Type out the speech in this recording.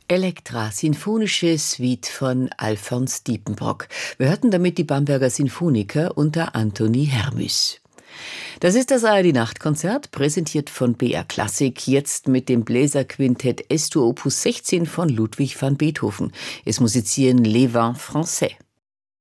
Elektra, sinfonische Suite von Alfons Diepenbrock. Wir hörten damit die Bamberger Sinfoniker unter Anthony Hermüß. Das ist das ARD-Nachtkonzert, präsentiert von BR Klassik, jetzt mit dem Bläserquintett S-Dur Opus 16 von Ludwig van Beethoven. Es musizieren Les Vins Français.